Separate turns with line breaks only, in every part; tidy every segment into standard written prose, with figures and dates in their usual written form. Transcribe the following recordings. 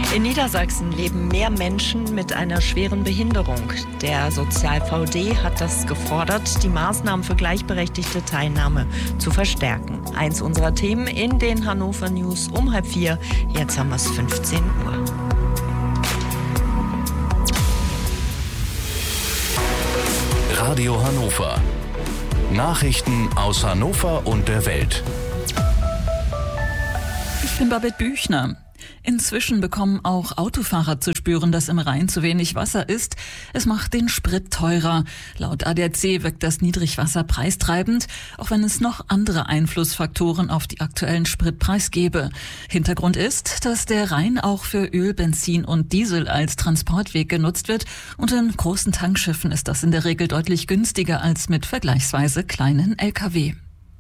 In Niedersachsen leben mehr Menschen mit einer schweren Behinderung. Der Sozial-VD hat das gefordert, die Maßnahmen für gleichberechtigte Teilnahme zu verstärken. Eins unserer Themen in den Hannover News um 3:30. Jetzt haben wir es 15 Uhr.
Radio Hannover. Nachrichten aus Hannover und der Welt.
Ich bin Babette Büchner. Inzwischen bekommen auch Autofahrer zu spüren, dass im Rhein zu wenig Wasser ist. Es macht den Sprit teurer. Laut ADAC wirkt das Niedrigwasser preistreibend, auch wenn es noch andere Einflussfaktoren auf die aktuellen Spritpreis gebe. Hintergrund ist, dass der Rhein auch für Öl, Benzin und Diesel als Transportweg genutzt wird und in großen Tankschiffen ist das in der Regel deutlich günstiger als mit vergleichsweise kleinen Lkw.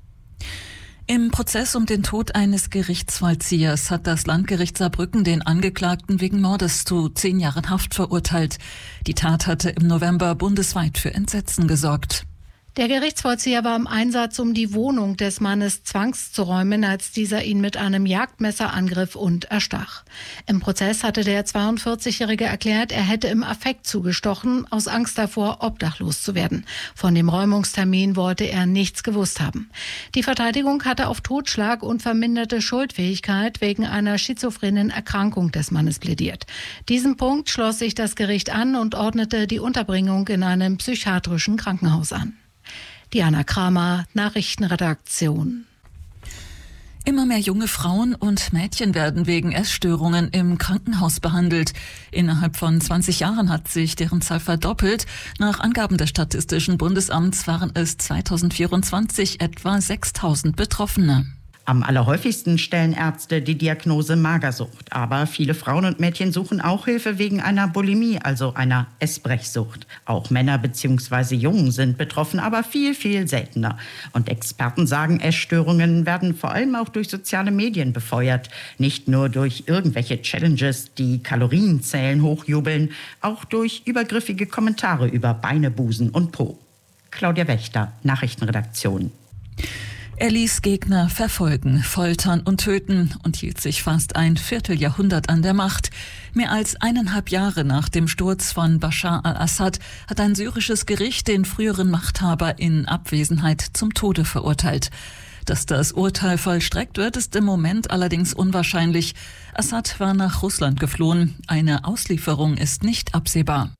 Im Prozess um den Tod eines Gerichtsvollziehers hat das Landgericht Saarbrücken den Angeklagten wegen Mordes zu 10 Jahren Haft verurteilt. Die Tat hatte im November bundesweit für Entsetzen gesorgt.
Der Gerichtsvollzieher war im Einsatz, um die Wohnung des Mannes zwangszuräumen, als dieser ihn mit einem Jagdmesser angriff und erstach. Im Prozess hatte der 42-Jährige erklärt, er hätte im Affekt zugestochen, aus Angst davor, obdachlos zu werden. Von dem Räumungstermin wollte er nichts gewusst haben. Die Verteidigung hatte auf Totschlag und verminderte Schuldfähigkeit wegen einer schizophrenen Erkrankung des Mannes plädiert. Diesem Punkt schloss sich das Gericht an und ordnete die Unterbringung in einem psychiatrischen Krankenhaus an. Diana Kramer, Nachrichtenredaktion.
Immer mehr junge Frauen und Mädchen werden wegen Essstörungen im Krankenhaus behandelt. Innerhalb von 20 Jahren hat sich deren Zahl verdoppelt. Nach Angaben des Statistischen Bundesamts waren es 2024 etwa 6.000 Betroffene.
Am allerhäufigsten stellen Ärzte die Diagnose Magersucht. Aber viele Frauen und Mädchen suchen auch Hilfe wegen einer Bulimie, also einer Essbrechsucht. Auch Männer bzw. Jungen sind betroffen, aber viel, viel seltener. Und Experten sagen, Essstörungen werden vor allem auch durch soziale Medien befeuert. Nicht nur durch irgendwelche Challenges, die Kalorienzählen hochjubeln, auch durch übergriffige Kommentare über Beine, Busen und Po. Claudia Wächter, Nachrichtenredaktion.
Er ließ Gegner verfolgen, foltern und töten und hielt sich fast ein Vierteljahrhundert an der Macht. Mehr als 1,5 Jahre nach dem Sturz von Bashar al-Assad hat ein syrisches Gericht den früheren Machthaber in Abwesenheit zum Tode verurteilt. Dass das Urteil vollstreckt wird, ist im Moment allerdings unwahrscheinlich. Assad war nach Russland geflohen. Eine Auslieferung ist nicht absehbar.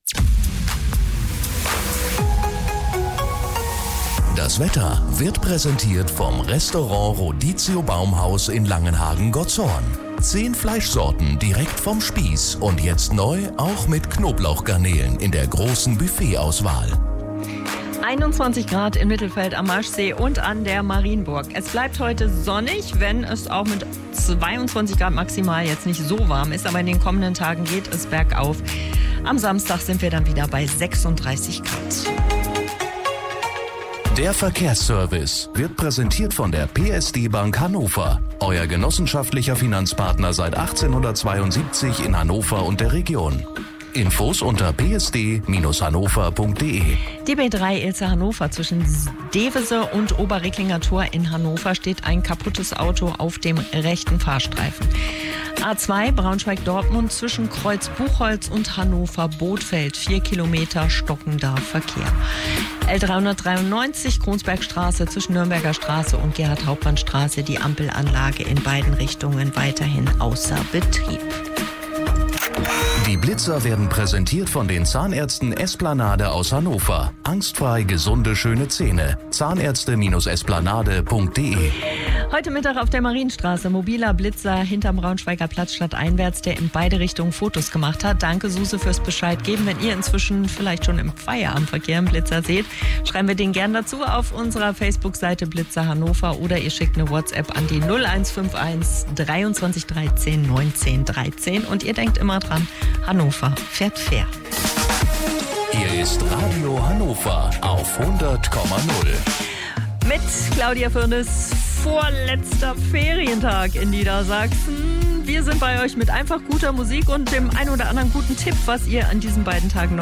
Das Wetter wird präsentiert vom Restaurant Rodizio Baumhaus in Langenhagen-Gottshorn. 10 Fleischsorten direkt vom Spieß und jetzt neu auch mit Knoblauchgarnelen in der großen Buffetauswahl.
21 Grad in Mittelfeld am Maschsee und an der Marienburg. Es bleibt heute sonnig, wenn es auch mit 22 Grad maximal jetzt nicht so warm ist, aber in den kommenden Tagen geht es bergauf. Am Samstag sind wir dann wieder bei 36 Grad.
Der Verkehrsservice wird präsentiert von der PSD Bank Hannover. Euer genossenschaftlicher Finanzpartner seit 1872 in Hannover und der Region. Infos unter psd-hannover.de.
Die B3 Ilze Hannover zwischen Devese und Oberrecklinger Tor in Hannover steht ein kaputtes Auto auf dem rechten Fahrstreifen. A2 Braunschweig-Dortmund zwischen Kreuz Buchholz und Hannover-Bothfeld. 4 Kilometer stockender Verkehr. L393 Kronsbergstraße zwischen Nürnberger Straße und Gerhard-Hauptmann-Straße. Die Ampelanlage in beiden Richtungen weiterhin außer Betrieb.
Die Blitzer werden präsentiert von den Zahnärzten Esplanade aus Hannover. Angstfrei gesunde, schöne Zähne. Zahnärzte-esplanade.de.
Heute Mittag auf der Marienstraße mobiler Blitzer hinterm Braunschweiger Platz stadteinwärts, der in beide Richtungen Fotos gemacht hat. Danke, Suse, fürs Bescheid geben. Wenn ihr inzwischen vielleicht schon im Feierabendverkehr einen Blitzer seht, schreiben wir den gern dazu auf unserer Facebook-Seite Blitzer Hannover oder ihr schickt eine WhatsApp an die 0151 23 13 19 13 und ihr denkt immer dran, Hannover fährt fair.
Hier ist Radio Hannover auf 100,0.
Mit Claudia Firnis, vorletzter Ferientag in Niedersachsen. Wir sind bei euch mit einfach guter Musik und dem ein oder anderen guten Tipp, was ihr an diesen beiden Tagen noch